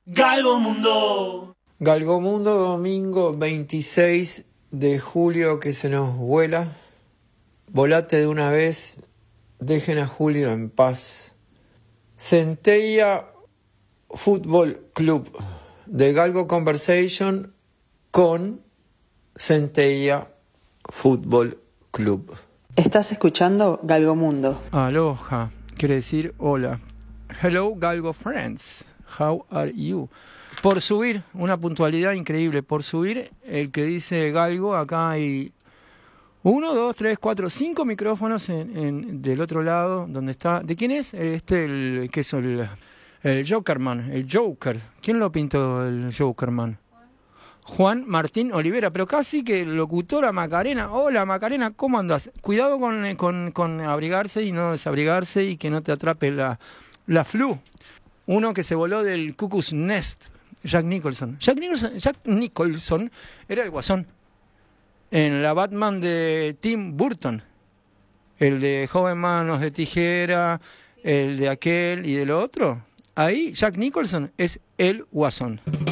Galgomundo. Galgomundo, domingo 26 de julio, que se nos vuela. Volate de una vez, dejen a Julio en paz. Centella Fútbol Club, de Galgo Conversation con Centella Fútbol Club. Estás escuchando Galgomundo. Aloha, quiere decir hola. Hello Galgo friends, how are you? Por subir, una puntualidad increíble, por subir el que dice Galgo, acá hay 1, 2, 3, 4, 5 micrófonos del otro lado, donde está. ¿De quién es? El Jokerman, el Joker. ¿Quién lo pintó el Jokerman? Juan Martín Olivera, pero casi que locutora Macarena. Hola Macarena, ¿cómo andás? Cuidado con abrigarse y no desabrigarse y que no te atrape la flu. Uno que se voló del Cuckoo's Nest, Jack Nicholson. Jack Nicholson era el Guasón en la Batman de Tim Burton. El de Joven Manos de Tijera, el de aquel y del otro. Ahí Jack Nicholson es el Guasón.